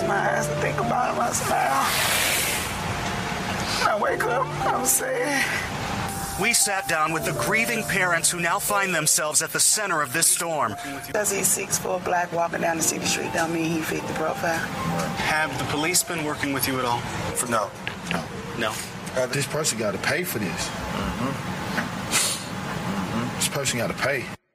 my eyes and think about him, I smile. I wake up, I'm sad. We sat down with the grieving parents who now find themselves at the center of this storm. Because he's 6'4" black walking down the city street don't mean he fit the profile. Have the police been working with you at all? No. This person got to pay for this. This person got to pay.